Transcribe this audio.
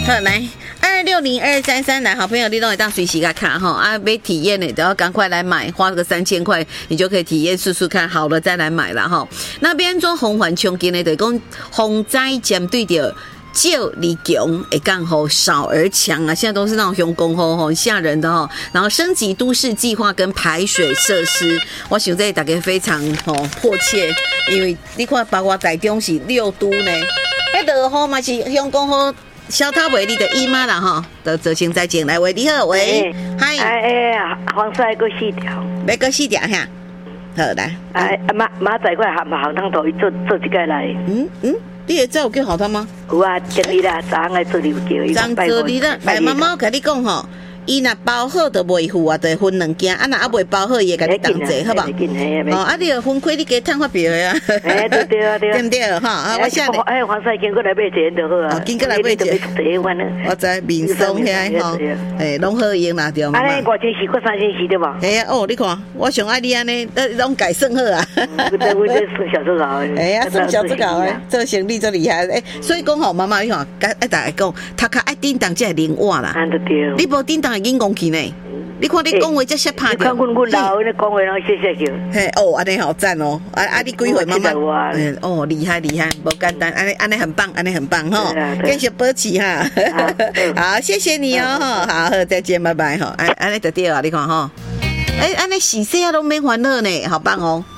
好，来260-233来，好朋友，你都会当随时来看哈啊，没体验的都要赶快来买，花个3000块，你就可以体验试试看，好了再来买了哈。那边做风环冲击的，就是讲风灾针对着。少而强，会降吼少而强啊！现在都是那种凶攻吼很吓人的吼。然后升级都市计划跟排水设施，我想这大家非常迫切，因为你看包括台中是6都呢，迄落雨嘛是凶攻吼。小塔维你的姨妈啦哈，都做成再进来喂，你好喂，嗨， 黄色个4条， 要个4条哈，好来， 马仔快行汤头做一个来， 你会知有叫好汤吗？ 有啊，今日啦，昨昏来做你叫伊。 昨做你啦，来妈妈，我跟你讲吼，伊若包好就袂付啊，就会分2件，啊若还未包好，伊会甲你同齐，好不好？啊，你有分开，你加趁发票的啊。 对对不对？哈，啊，我现在黄赛经过来买一件就好啊。 经过来买一件。我知面松遐吼，拢好用啦，对嘛？ 安尼5千4，过3千4对吧？ 哎呀，你看，我上爱你安尼，拢改算好啊。 我这算小做搞的。 哎呀，算小做搞的，这生意这厉害诶。所以讲吼，妈妈你看，爱大家讲，头壳爱叮当，才会灵活啦。你无叮当会硬讲去呢？你看你讲话这些拍掉。 看阮老你讲话拢谢谢叫。 嘿，安尼好赞哦！你几岁妈妈？厉害，不简单，安尼很棒，安尼很棒哈！继续保持哈。好，谢谢你哦，好，再见，拜拜哈。安尼就对啊，你看哈。安尼洗洗啊都没烦恼呢，好棒哦。